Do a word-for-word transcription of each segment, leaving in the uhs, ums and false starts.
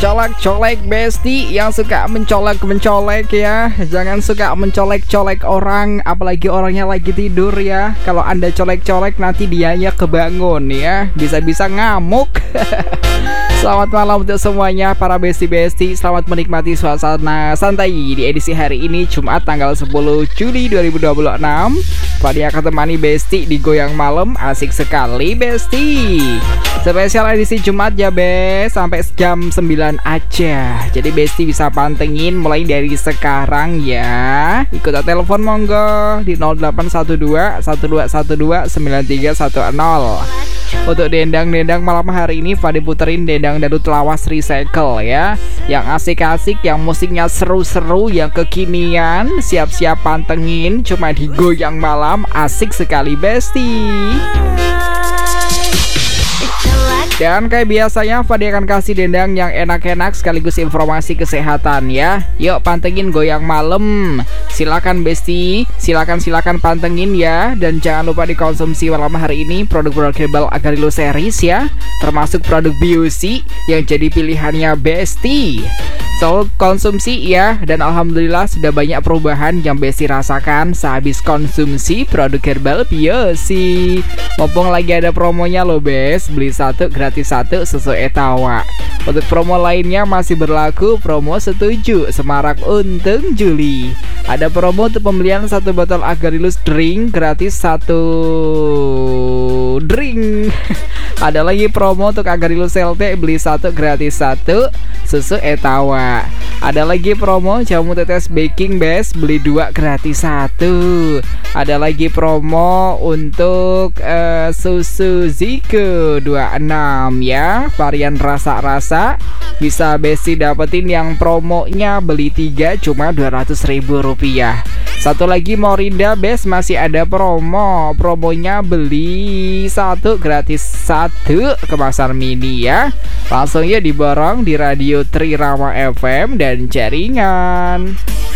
Colek-colek besti yang suka mencolek-mencolek ya. Jangan suka mencolek-colek orang, apalagi orangnya lagi tidur ya. Kalau Anda colek-colek nanti dianya kebangun ya. Bisa-bisa ngamuk. Selamat malam untuk semuanya para besti-besti. Selamat menikmati suasana santai di edisi hari ini Jumat tanggal sepuluh Juli dua ribu dua puluh enam. Fadi akan temani besti di Goyang Malam. Asik sekali besti. Spesial edisi Jumat ya bes, sampai jam sembilan aja. Jadi besti bisa pantengin mulai dari sekarang ya. Ikut telepon monggo di nol delapan satu dua satu dua satu dua sembilan tiga satu nol. Untuk dendang-dendang malam hari ini Fadi puterin dendang dangdut lawas recycle ya. Yang asik-asik, yang musiknya seru-seru, yang kekinian. Siap-siap pantengin cuma di Goyang Malam. Asik sekali besti. Dan kayak biasanya Fadi akan kasih dendang yang enak-enak sekaligus informasi kesehatan ya. Yuk pantengin Goyang Malam. Silakan besti, silakan silakan pantengin ya. Dan jangan lupa dikonsumsi malam hari ini produk-produk herbal Agarillo series ya. Termasuk produk B U C yang jadi pilihannya besti. So konsumsi ya. Dan alhamdulillah sudah banyak perubahan yang besti rasakan sehabis konsumsi produk herbal B U C. Mumpung lagi ada promonya loh bes, beli satu gratis satu susu Etawa. Untuk promo lainnya masih berlaku promo setuju semarak untung Juli. Ada promo untuk pembelian satu botol Agarilus drink gratis satu drink. Ada lagi promo untuk Agarilus L T beli satu gratis satu susu Etawa. Ada lagi promo jamu tetes baking best beli dua gratis satu. Ada lagi promo untuk uh, susu Zico dua puluh enam ya, varian rasa-rasa. Bisa besti dapetin yang promonya beli tiga cuma dua ratus ribu rupiah. Satu lagi Morinda best masih ada promo. Promonya beli satu gratis satu kemasan mini ya. Langsung ya diborong di Radio Trirama F M dan jaringan.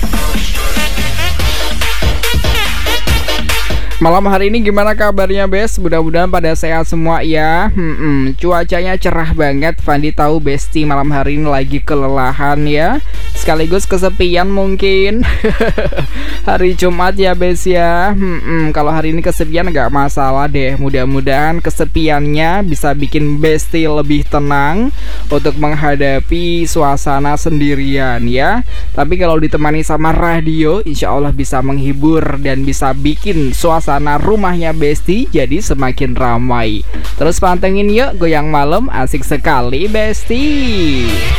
Malam hari ini gimana kabarnya bes? Mudah-mudahan pada sehat semua ya. hmm, Cuacanya cerah banget. Fandi tahu besti malam hari ini lagi kelelahan ya, sekaligus kesepian mungkin. Hari Jumat ya bes ya. hmm, Kalau hari ini kesepian gak masalah deh. Mudah-mudahan kesepiannya bisa bikin besti lebih tenang untuk menghadapi suasana sendirian ya. Tapi kalau ditemani sama radio, insya Allah bisa menghibur dan bisa bikin suasana Suasana rumahnya besti jadi semakin ramai. Terus pantengin yuk Goyang Malam, asik sekali besti.